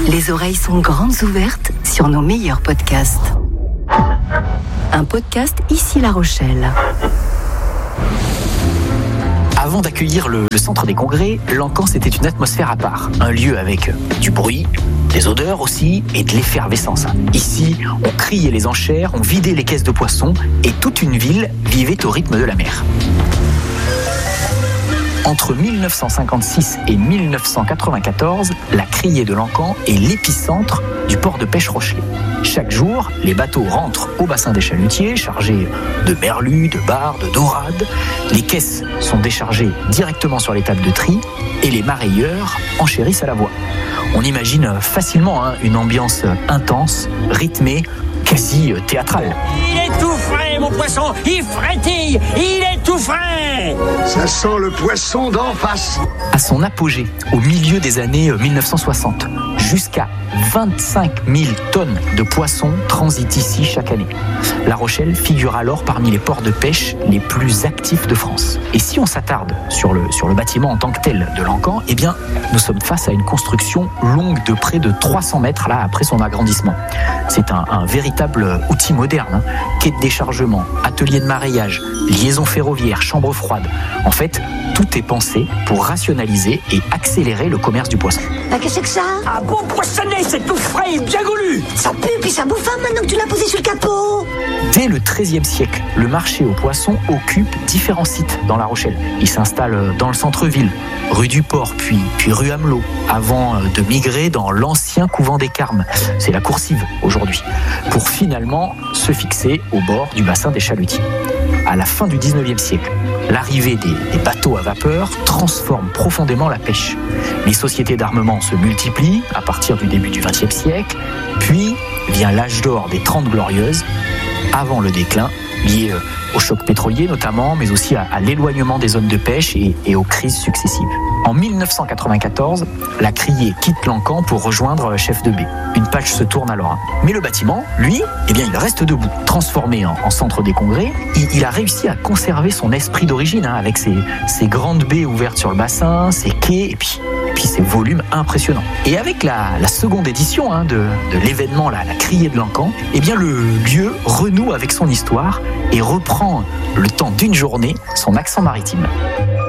Les oreilles sont grandes ouvertes sur nos meilleurs podcasts. Un podcast Ici La Rochelle. Avant d'accueillir le centre des congrès, l'Encan c'était une atmosphère à part. Un lieu avec du bruit, des odeurs aussi et de l'effervescence. Ici, on criait les enchères, on vidait les caisses de poissons et toute une ville vivait au rythme de la mer. Entre 1956 et 1994, la criée de l'Encan est l'épicentre du port de pêche Rochelais. Chaque jour, les bateaux rentrent au bassin des chalutiers, chargés de merlus, de bars, de dorades. Les caisses sont déchargées directement sur les tables de tri et les marailleurs enchérissent à la voie. On imagine facilement une ambiance intense, rythmée, quasi théâtrale. Il est tout frais, mon poisson. Il frétille. Il est tout frais. Ça sent le poisson d'en face. À son apogée, au milieu des années 1960, jusqu'à 25 000 tonnes de poissons transitent ici chaque année. La Rochelle figure alors parmi les ports de pêche les plus actifs de France. Et si on s'attarde sur le bâtiment en tant que tel de l'Encan, eh bien, nous sommes face à une construction longue de près de 300 mètres là, après son agrandissement. C'est un véritable outil moderne. Quai de déchargement, atelier de maraillage, liaison ferroviaire, chambre froide. En fait, tout est pensé pour rationaliser et accélérer le commerce du poisson. Ah, qu'est-ce que c'est que ça? Un bon poissonnet, c'est tout frais et bien goulu. Ça pue puis ça bouffe maintenant que tu l'as posé sur le capot. Dès le XIIIe siècle, le marché aux poissons occupe différents sites dans La Rochelle. Il s'installe dans le centre-ville, rue du Port, puis rue Amelot, avant de migrer dans l'ancien couvent des Carmes. C'est la Coursive aujourd'hui, pour finalement se fixer au bord du bassin des chalutiers. À la fin du XIXe siècle, l'arrivée des bateaux à vapeur transforme profondément la pêche. Les sociétés d'armement se multiplient à partir du début du XXe siècle, puis vient l'âge d'or des 30 Glorieuses, avant le déclin, lié au choc pétrolier notamment, mais aussi à l'éloignement des zones de pêche et aux crises successives. En 1994, la criée quitte l'Encan pour rejoindre Chef de baie. Une page se tourne alors. Mais le bâtiment, lui, il reste debout. Transformé en centre des congrès, il a réussi à conserver son esprit d'origine, avec ses grandes baies ouvertes sur le bassin, ses quais, et puis ces volumes impressionnants. Et avec la seconde édition de l'événement, la criée de l'Encan, le lieu renoue avec son histoire et reprend le temps d'une journée son accent maritime.